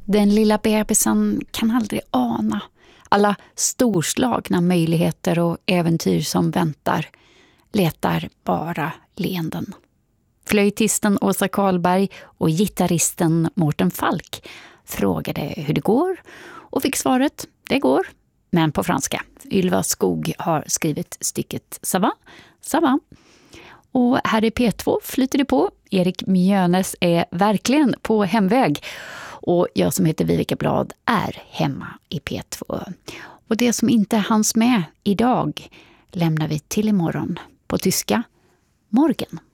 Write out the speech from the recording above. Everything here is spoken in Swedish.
Den lilla bebisen kan aldrig ana alla storslagna möjligheter och äventyr som väntar, letar bara leenden. Flöjtisten Åsa Karlberg och gitarristen Mårten Falk frågade hur det går och fick svaret, det går, men på franska. Ylva Skog har skrivit stycket Ça va. Och här i P2 flyter det på. Erik Mjönes är verkligen på hemväg. Och jag som heter Viveka Blad är hemma i P2. Och det som inte hanns med idag lämnar vi till imorgon på tyska morgen.